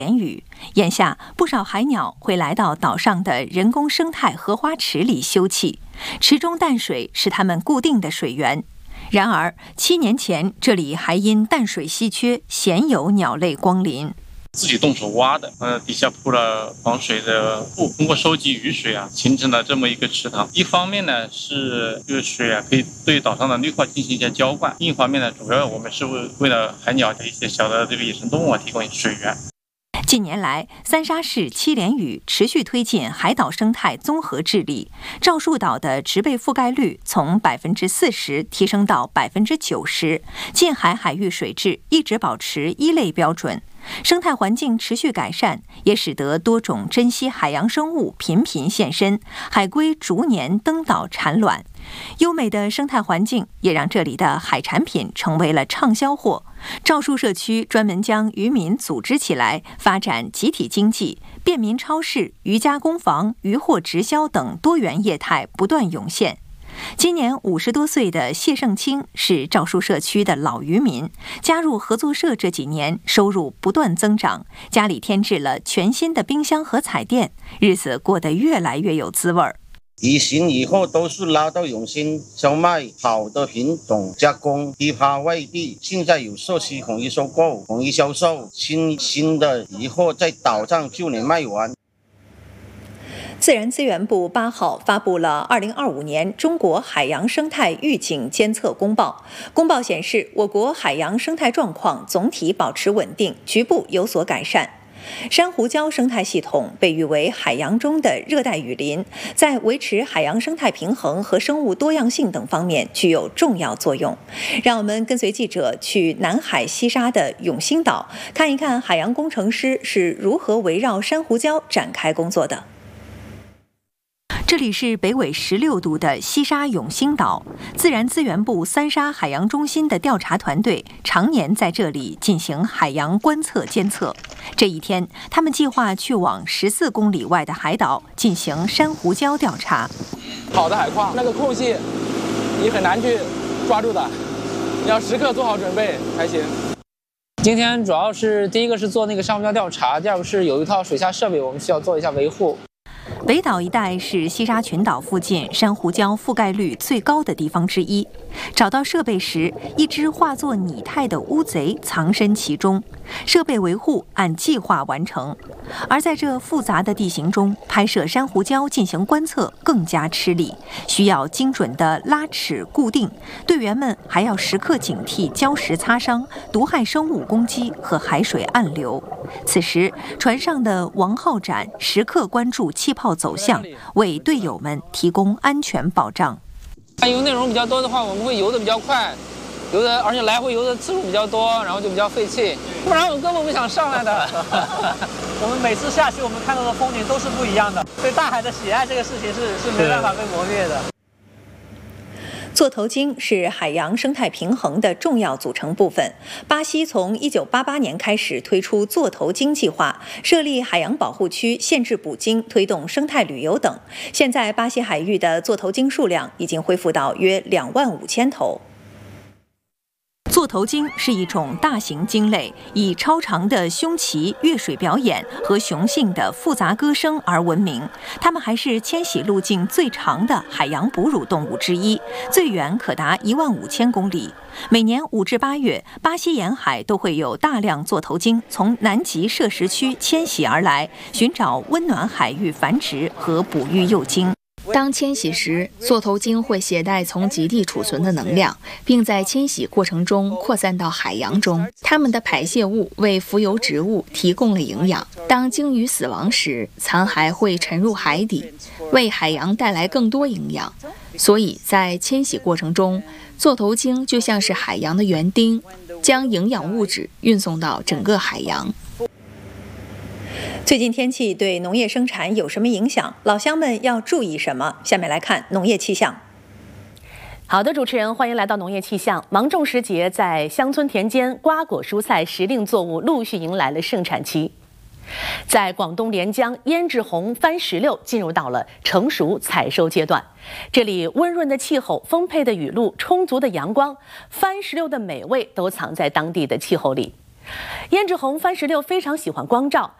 言语。眼下，不少海鸟会来到岛上的人工生态荷花池里休憩，池中淡水是它们固定的水源。然而，7年前这里还因淡水稀缺，鲜有鸟类光临。 自己动手挖的，底下铺了防水的布，通过收集雨水形成了这么一个池塘。一方面呢是这个水可以对岛上的绿化进行一些浇灌；另一方面呢，主要我们是为了海鸟和一些小的野生动物提供水源。 近年来，三沙市7连屿持续推进海岛生态综合治理，赵树岛的植被覆盖率从40%提升到90%，近海海域水质一直保持1类标准。生态环境持续改善，也使得多种珍稀海洋生物频频现身，海龟逐年登岛产卵。优美的生态环境也让这里的海产品成为了畅销货。赵树社区专门将渔民组织起来，发展集体经济，便民超市、渔加工坊、渔货直销等多元业态不断涌现。今年50多岁的谢胜清是赵树社区的老渔民，加入合作社这几年，收入不断增长，家里添置了全新的冰箱和彩电，日子过得越来越有滋味儿。 以前以后都是拉到永新销卖好的品种加工，批发外地。现在有社区统一收购、统一销售，新的以后在岛上就能卖完。 自然资源部8号发布了2025年中国海洋生态预警监测公报。公报显示，我国海洋生态状况总体保持稳定，局部有所改善。珊瑚礁生态系统被誉为海洋中的热带雨林，在维持海洋生态平衡和生物多样性等方面具有重要作用。让我们跟随记者去南海西沙的永兴岛，看一看海洋工程师是如何围绕珊瑚礁展开工作的。这里是北纬16度的西沙永兴岛，自然资源部三沙海洋中心的调查团队常年在这里进行海洋观测监测。这一天，他们计划去往14公里外的海岛进行珊瑚礁调查。 好的海况，那个空隙你很难去抓住的，你要时刻做好准备才行。今天主要是第一个是做那个珊瑚礁调查，第二个是有一套水下设备，我们需要做一下维护。 北岛一带是西沙群岛附近珊瑚礁覆盖率最高的地方之一。找到设备时，一只化作拟态的乌贼藏身其中，设备维护按计划完成。而在这复杂的地形中，拍摄珊瑚礁进行观测更加吃力，需要精准的拉尺固定。队员们还要时刻警惕礁石擦伤、毒害生物攻击和海水暗流。此时，船上的王浩展时刻关注气泡走向，为队友们提供安全保障。 游内容比较多的话，我们会游得比较快，而且来回游的次数比较多，然后就比较费气，不然我根本不想上来的。 我们每次下去，我们看到的风景都是不一样的。对大海的喜爱这个事情是没办法被磨灭的。 座头鲸是海洋生态平衡的重要组成部分。巴西从1988年开始推出座头鲸计划，设立海洋保护区，限制捕鲸，推动生态旅游等。现在，巴西海域的座头鲸数量已经恢复到约25000头。座头鲸是一种大型鲸类，以超长的胸鳍、跃水表演和雄性的复杂歌声而闻名。它们还是迁徙路径最长的海洋哺乳动物之一，最远可达15000公里。每年5至8月，巴西沿海都会有大量座头鲸从南极摄食区迁徙而来，寻找温暖海域繁殖和哺育幼鲸。 当迁徙时，座头鲸会携带从极地储存的能量，并在迁徙过程中扩散到海洋中。它们的排泄物为浮游植物提供了营养。当鲸鱼死亡时，残骸会沉入海底，为海洋带来更多营养。所以在迁徙过程中，座头鲸就像是海洋的园丁，将营养物质运送到整个海洋。 最近天气对农业生产有什么影响？老乡们要注意什么？下面来看农业气象。好的，主持人，欢迎来到农业气象。芒种时节在乡村田间，瓜果蔬菜时令作物陆续迎来了盛产期。在广东连江，胭脂红番石榴进入到了成熟采收阶段。这里温润的气候、丰沛的雨露、充足的阳光，番石榴的美味都藏在当地的气候里。 胭脂红番石榴非常喜欢光照，